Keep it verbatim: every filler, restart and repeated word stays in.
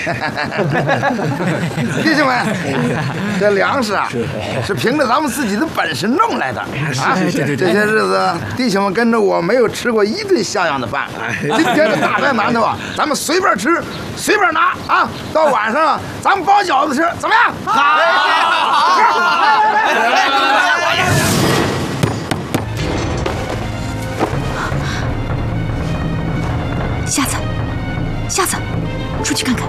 弟兄们，这粮食啊，是凭着咱们自己的本事弄来的啊！这些日子，弟兄们跟着我没有吃过一顿像样的饭。今天这大白馒头啊，咱们随便吃，随便拿啊！到晚上咱们包饺子吃，怎么样？好， 瞎子，瞎子，出去看看。